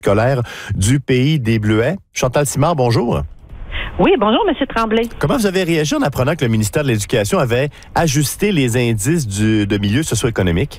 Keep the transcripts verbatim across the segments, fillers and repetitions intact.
scolaire du Pays des Bleuets. Chantal Simard, bonjour. Oui, bonjour, M. Tremblay. Comment vous avez réagi en apprenant que le ministère de l'Éducation avait ajusté les indices du, de milieu socio-économique?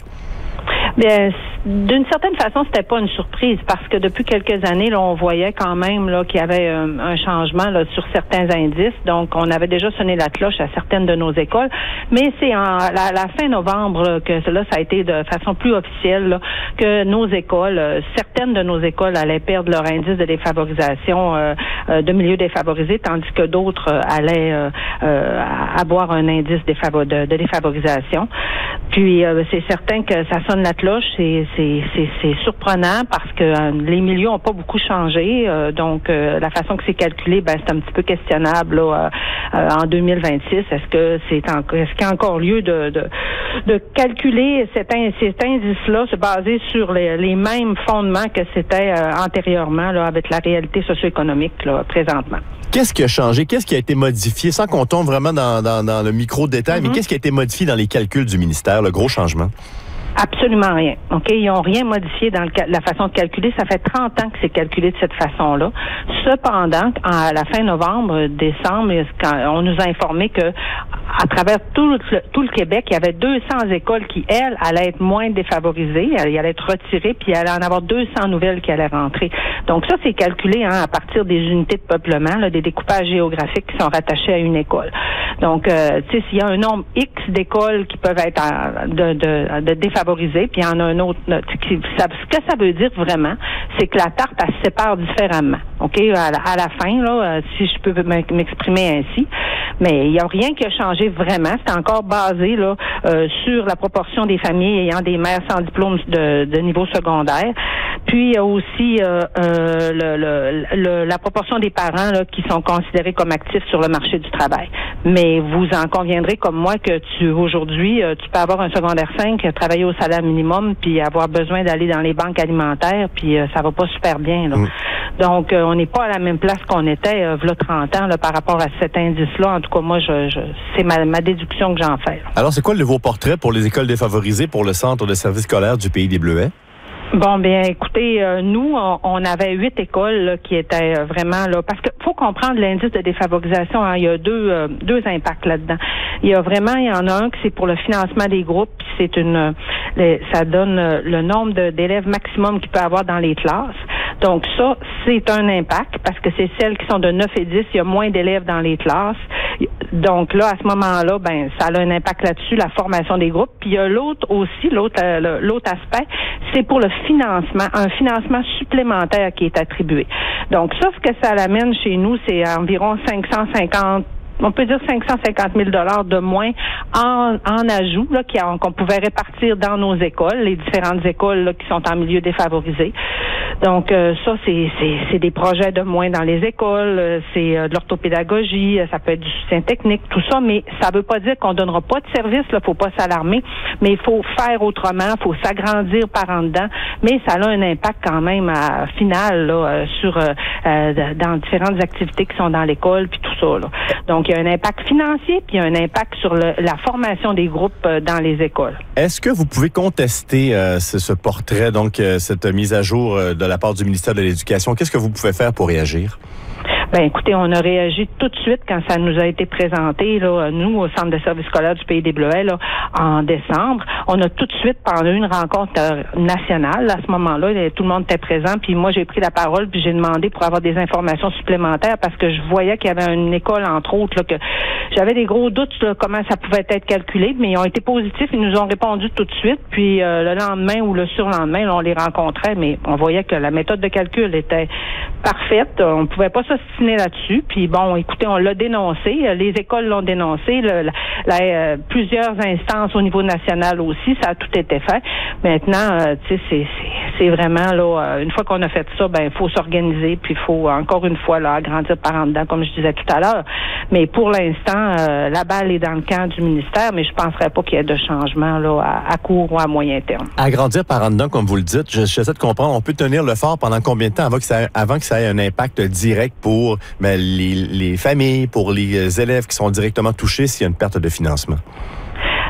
Bien, d'une certaine façon, c'était pas une surprise parce que depuis quelques années, là, on voyait quand même là qu'il y avait un, un changement là, sur certains indices. Donc, on avait déjà sonné la cloche à certaines de nos écoles. Mais c'est en la, la fin novembre là, que là, ça a été de façon plus officielle là, que nos écoles, euh, certaines de nos écoles allaient perdre leur indice de défavorisation euh, euh, de milieu défavorisé, tandis que d'autres euh, allaient euh, euh, avoir un indice défavo- de, de défavorisation. Puis, euh, c'est certain que ça sonne la cloche, c'est, c'est, c'est, c'est surprenant parce que euh, les milieux n'ont pas beaucoup changé. Euh, donc, euh, la façon que c'est calculé, ben, c'est un petit peu questionnable là, euh, en deux mille vingt-six. Est-ce que c'est en, est-ce qu'il y a encore lieu de, de, de calculer cet, cet indice-là, se baser sur les, les mêmes fondements que c'était euh, antérieurement là, avec la réalité socio-économique là, présentement? Qu'est-ce qui a changé? Qu'est-ce qui a été modifié? Sans qu'on tombe vraiment dans, dans, dans le micro-détail, mm-hmm. mais qu'est-ce qui a été modifié dans les calculs du ministère, le gros changement? Absolument rien. OK? Ils n'ont rien modifié dans le, la façon de calculer. Ça fait trente ans que c'est calculé de cette façon-là. Cependant, à la fin novembre, décembre, quand on nous a informé que à travers tout le, tout le Québec, il y avait deux cents écoles qui, elles, allaient être moins défavorisées, elles allaient être retirées, puis il allait en avoir deux cents nouvelles qui allaient rentrer. Donc ça, c'est calculé hein, à partir des unités de peuplement, là, des découpages géographiques qui sont rattachés à une école. Donc, euh, tu sais, s'il y a un nombre X d'écoles qui peuvent être en, de, de, de défavorisées, puis il y en a un autre. Qui, ça, ce que ça veut dire vraiment, c'est que la tarte, elle se sépare différemment. OK? À la, à la fin, là, si je peux m'exprimer ainsi. Mais il n'y a rien qui a changé vraiment. C'est encore basé là euh, sur la proportion des familles ayant des mères sans diplôme de, de niveau secondaire. Puis il y a aussi euh, euh, le, le, le, la proportion des parents là, qui sont considérés comme actifs sur le marché du travail. Mais vous en conviendrez comme moi que tu aujourd'hui, tu peux avoir un secondaire cinq, travailler au salaire minimum, puis avoir besoin d'aller dans les banques alimentaires, puis euh, ça va pas super bien. Là. Mmh. Donc, euh, on n'est pas à la même place qu'on était euh, v'là trente ans là, par rapport à cet indice-là. En tout cas, moi, je, je c'est ma, ma déduction que j'en fais. Là. Alors, c'est quoi le nouveau portrait pour les écoles défavorisées pour le Centre de services scolaires du Pays des Bleuets? Bon, bien, écoutez, euh, nous, on, on avait huit écoles là, qui étaient euh, vraiment là, parce que faut comprendre l'indice de défavorisation. Hein, il y a deux euh, deux impacts là-dedans. Il y a vraiment, il y en a un qui c'est pour le financement des groupes, puis c'est une, les, ça donne euh, le nombre de, d'élèves maximum qu'il peut avoir dans les classes. Donc ça, c'est un impact parce que c'est celles qui sont de neuf et dix, il y a moins d'élèves dans les classes. Donc là, à ce moment-là, ben ça a un impact là-dessus, la formation des groupes. Puis il y a l'autre aussi, l'autre euh, l'autre aspect, c'est pour le financement, un financement supplémentaire qui est attribué. Donc ça, ce que ça l'amène chez nous, c'est environ cinq cent cinquante on peut dire cinq cent cinquante mille dollars de moins en, en ajout là, qui, qu'on pouvait répartir dans nos écoles, les différentes écoles là, qui sont en milieu défavorisé. Donc euh, ça, c'est, c'est, c'est des projets de moins dans les écoles, euh, c'est euh, de l'orthopédagogie, euh, ça peut être du soutien technique, tout ça, mais ça veut pas dire qu'on donnera pas de service, là, faut pas s'alarmer, mais il faut faire autrement, faut s'agrandir par en dedans, mais ça a un impact quand même à, final là, euh, sur euh, euh, dans différentes activités qui sont dans l'école, puis tout ça. Là. Donc, il y a un impact financier, puis il y a un impact sur le, la formation des groupes euh, dans les écoles. Est-ce que vous pouvez contester euh, ce, ce portrait, donc euh, cette mise à jour euh, de la part du ministère de l'Éducation? Qu'est-ce que vous pouvez faire pour réagir? Ben, écoutez, on a réagi tout de suite quand ça nous a été présenté, là, nous, au Centre de services scolaires du Pays des Bleuets, là, en décembre. On a tout de suite, pendant une rencontre euh, nationale, à ce moment-là, là, tout le monde était présent, puis moi, j'ai pris la parole, puis j'ai demandé pour avoir des informations supplémentaires, parce que je voyais qu'il y avait une école, entre autres, là, que j'avais des gros doutes sur comment ça pouvait être calculé, mais ils ont été positifs, ils nous ont répondu tout de suite, puis euh, le lendemain ou le surlendemain, là, on les rencontrait, mais on voyait que la méthode de calcul était parfaite, on pouvait pas s'ostiner là-dessus, puis bon, écoutez, on l'a dénoncé, les écoles l'ont dénoncé, le, la, la, euh, plusieurs instances au niveau national aussi, ça a tout été fait. Maintenant, euh, tu sais, c'est, c'est, c'est vraiment, là, une fois qu'on a fait ça, ben, il faut s'organiser, puis il faut, encore une fois, là, agrandir par en dedans, comme je disais tout à l'heure. Mais pour l'instant, euh, la balle est dans le camp du ministère, mais je ne penserais pas qu'il y ait de changement, là, à, à court ou à moyen terme. Agrandir par en dedans, comme vous le dites, j'essaie de comprendre, on peut tenir le fort pendant combien de temps avant que ça, avant que ça ait un impact direct pour ben, les, les familles, pour les élèves qui sont directement touchés s'il y a une perte de financement?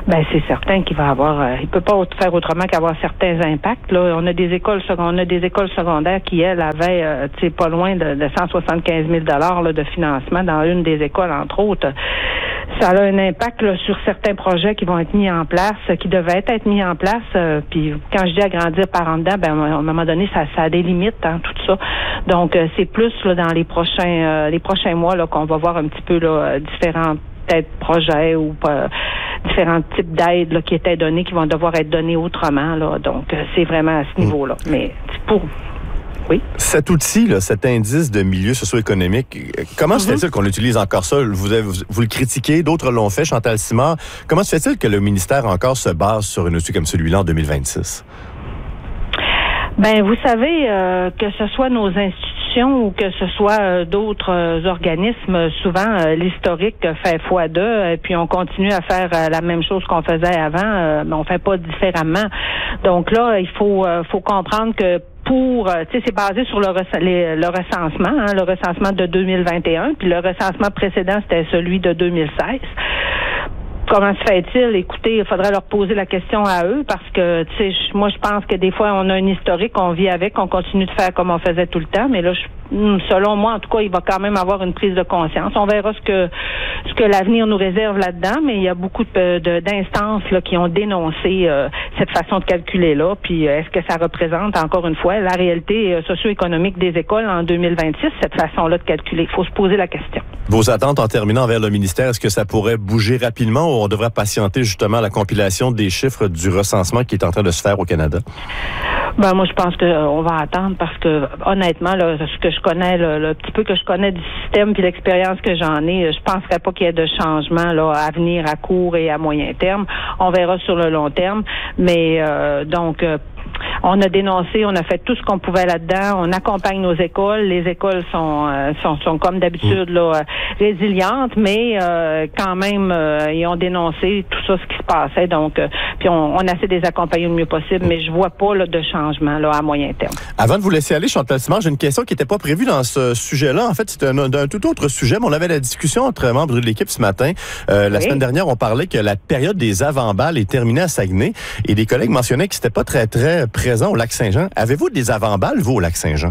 Ben c'est certain qu'il va avoir, euh, il peut pas faire autrement qu'avoir certains impacts. Là, on a des écoles secondaires, on a des écoles secondaires qui elles avaient, euh, tu sais, pas loin de, de cent soixante-quinze mille dollars là, de financement dans une des écoles entre autres. Ça a un impact là, sur certains projets qui vont être mis en place, qui devaient être mis en place. Euh, puis quand je dis agrandir par en dedans, ben à un moment donné, ça, ça a des limites, hein, tout ça. Donc euh, c'est plus là dans les prochains euh, les prochains mois là qu'on va voir un petit peu là différents peut-être projets ou euh, différents types d'aides là, qui étaient donnés, qui vont devoir être donnés autrement. Là. Donc euh, c'est vraiment à ce niveau-là. Mais pour Oui. Cet outil, là, cet indice de milieu socio-économique, comment se mm-hmm. fait-il qu'on utilise encore ça? Vous, avez, vous, vous le critiquez, d'autres l'ont fait, Chantal Simard. Comment se fait-il que le ministère encore se base sur un outil comme celui-là en deux mille vingt-six? Ben, vous savez, euh, que ce soit nos institutions ou que ce soit euh, d'autres euh, organismes, souvent euh, l'historique fait fois deux, et puis on continue à faire euh, la même chose qu'on faisait avant, euh, mais on fait pas différemment. Donc là, il faut, euh, faut comprendre que pour, tu sais, c'est basé sur le, rec- les, le recensement, hein, le recensement de deux mille vingt et un, puis le recensement précédent, c'était celui de deux mille seize. Comment se fait-il? Écoutez, il faudrait leur poser la question à eux parce que, tu sais, moi, je pense que des fois, on a un historique, on vit avec, on continue de faire comme on faisait tout le temps, mais là, je, selon moi, en tout cas, il va quand même avoir une prise de conscience. On verra ce que ce que l'avenir nous réserve là-dedans, mais il y a beaucoup de, de, d'instances là, qui ont dénoncé euh, cette façon de calculer-là. Puis, est-ce que ça représente, encore une fois, la réalité euh, socio-économique des écoles en deux mille vingt-six, cette façon-là de calculer? Il faut se poser la question. Vos attentes en terminant vers le ministère, est-ce que ça pourrait bouger rapidement ou on devrait patienter justement la compilation des chiffres du recensement qui est en train de se faire au Canada? Ben moi je pense que euh, on va attendre parce que honnêtement là, ce que je connais, le, le petit peu que je connais du système puis l'expérience que j'en ai, je penserais pas qu'il y ait de changement là à venir à court et à moyen terme. On verra sur le long terme, mais euh, donc euh, on a dénoncé, on a fait tout ce qu'on pouvait là-dedans. On accompagne nos écoles. Les écoles sont euh, sont, sont comme d'habitude là euh, résilientes, mais euh, quand même euh, ils ont dénoncé tout ça ce qui se passait. Donc euh, puis on, on essaie de les accompagner le mieux possible, mais je vois pas là, de changement là à moyen terme. Avant de vous laisser aller, Chantal Simard, j'ai une question qui n'était pas prévue dans ce sujet-là. En fait, c'est un, un tout autre sujet, mais on avait la discussion entre membres de l'équipe ce matin. Euh, la oui. semaine dernière, on parlait que la période des avant-balles est terminée à Saguenay et des collègues mentionnaient que c'était pas très très présent au Lac-Saint-Jean. Avez-vous des avant-balles, vous, au Lac-Saint-Jean?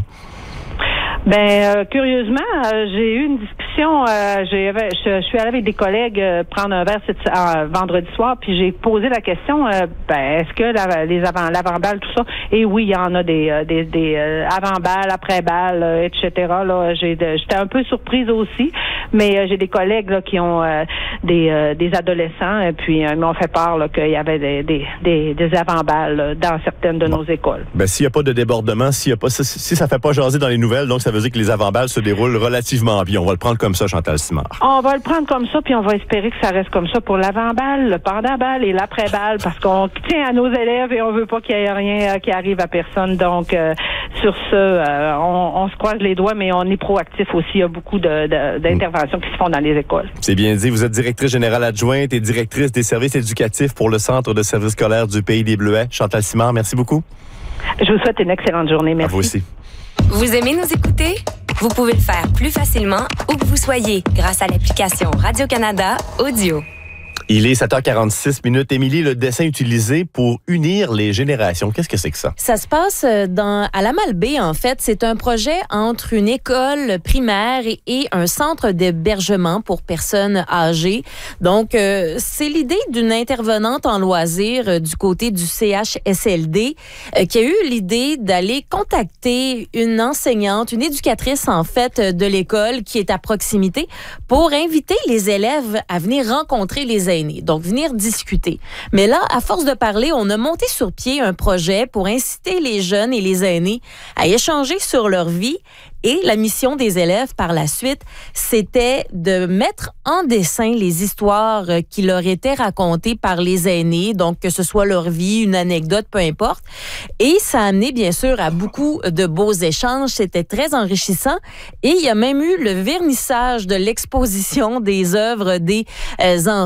Ben euh, curieusement, euh, j'ai eu une discussion. Euh, j'ai, je, je suis allée avec des collègues euh, prendre un verre cette, euh, vendredi soir, puis j'ai posé la question. Euh, ben est-ce que la, les avant, l'avant-balle, tout ça? Et oui, il y en a des euh, des, des euh, avant-balles, après-balles, euh, et cetera. Là, j'ai, de, j'étais un peu surprise aussi, mais euh, j'ai des collègues là qui ont euh, des euh, des adolescents, et puis euh, ils m'ont fait part là, qu'il y avait des des des, des avant-balles là, dans certaines de bon. nos écoles. Ben s'il n'y a pas de débordement, s'il y a pas si, si ça fait pas jaser dans les nouvelles, donc ça Ça veut dire que les avant-balles se déroulent relativement bien. On va le prendre comme ça, Chantal Simard. On va le prendre comme ça, puis on va espérer que ça reste comme ça pour l'avant-balle, le pendant-balle et l'après-balle, parce qu'on tient à nos élèves et on veut pas qu'il y ait rien euh, qui arrive à personne. Donc, euh, sur ce, euh, on, on se croise les doigts, mais on est proactif aussi. Il y a beaucoup de, de, d'interventions qui se font dans les écoles. C'est bien dit. Vous êtes directrice générale adjointe et directrice des services éducatifs pour le Centre de services scolaires du Pays des Bleuets. Chantal Simard, merci beaucoup. Je vous souhaite une excellente journée. Merci. À vous aussi. Vous aimez nous écouter? Vous pouvez le faire plus facilement où que vous soyez grâce à l'application Radio-Canada Audio. Il est sept heures quarante-six minutes. Émilie, le dessin utilisé pour unir les générations, qu'est-ce que c'est que ça? Ça se passe dans, à la Malbaie, en fait. C'est un projet entre une école primaire et, et un centre d'hébergement pour personnes âgées. Donc, euh, c'est l'idée d'une intervenante en loisirs euh, du côté du C H S L D euh, qui a eu l'idée d'aller contacter une enseignante, une éducatrice, en fait, de l'école qui est à proximité pour inviter les élèves à venir rencontrer les aînés. Donc, venir discuter. Mais là, à force de parler, on a monté sur pied un projet pour inciter les jeunes et les aînés à échanger sur leur vie. Et la mission des élèves, par la suite, c'était de mettre en dessin les histoires qui leur étaient racontées par les aînés, donc que ce soit leur vie, une anecdote, peu importe. Et ça a amené, bien sûr, à beaucoup de beaux échanges. C'était très enrichissant. Et il y a même eu le vernissage de l'exposition des œuvres des euh, enfants.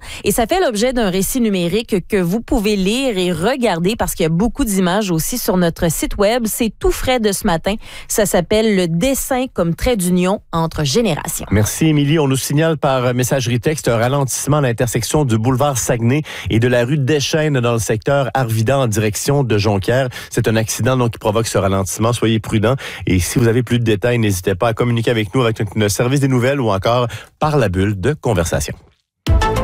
Et ça fait l'objet d'un récit numérique que vous pouvez lire et regarder parce qu'il y a beaucoup d'images aussi sur notre site web. C'est tout frais de ce matin. Ça s'appelle Le dessin comme trait d'union entre générations. Merci, Émilie. On nous signale par messagerie texte un ralentissement à l'intersection du boulevard Saguenay et de la rue Deschênes dans le secteur Arvida en direction de Jonquière. C'est un accident donc, qui provoque ce ralentissement. Soyez prudents. Et si vous avez plus de détails, n'hésitez pas à communiquer avec nous avec le service des nouvelles ou encore par la bulle de conversation.